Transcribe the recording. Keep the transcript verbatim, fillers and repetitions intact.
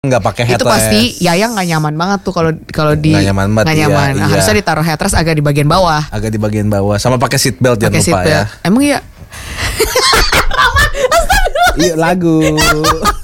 nggak pakai headrest. Itu pasti Yayang nggak nyaman banget tuh kalau kalau di nggak nyaman banget. Nggak nyaman. Iya, Nah, iya. harusnya ditaruh headrest agak di bagian bawah. Agak di bagian bawah. Sama pakai seat belt jangan Pakai lupa seatbelt. ya. Emang iya. Iya lagu.